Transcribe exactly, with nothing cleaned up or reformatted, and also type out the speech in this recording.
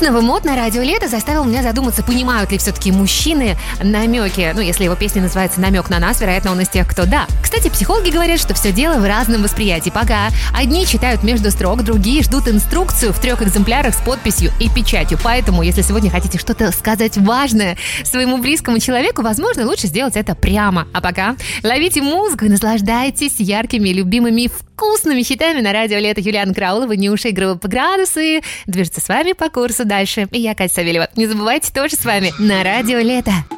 Новый мод на радио «Лето» заставил меня задуматься, понимают ли все-таки мужчины намеки. Ну, если его песня называется «Намек на нас», вероятно, он из тех, кто да. Кстати, психологи говорят, что все дело в разном восприятии. Пока одни читают между строк, другие ждут инструкцию в трех экземплярах с подписью и печатью. Поэтому, если сегодня хотите что-то сказать важное своему близкому человеку, возможно, лучше сделать это прямо. А пока ловите музыку и наслаждайтесь яркими, любимыми, вкусными хитами на радио «Лето». Юлиана Караулова, Нюша и группа «Градусы» движется с вами по курсу дальше. И я, Катя Савельева. Не забывайте, тоже с вами на радио «Лето».